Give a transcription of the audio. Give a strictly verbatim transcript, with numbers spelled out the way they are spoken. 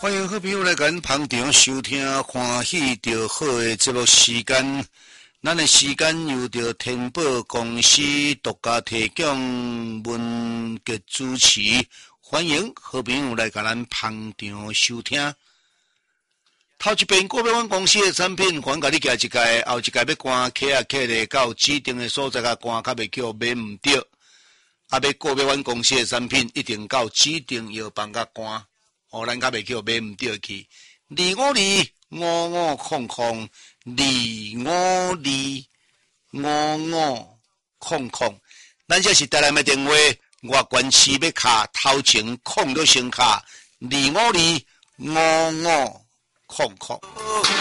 欢迎好朋友来跟捧场收听欢喜着好的节目时间。咱的时间由着天宝公司独家提供，文杰主持。欢迎好朋友来跟咱捧场收听。头一遍国标湾公司的产品，还甲你寄一届，后一届要关客啊客咧到指定的所在甲关，较袂叫买唔着。啊，要国标湾公司的产品，一定到指定药房甲关。哦，咱较袂叫买唔着去，二五二五五空空，二五二五五空空，咱这是台南的电话，外关市要卡头前空就先卡二五二五五空空。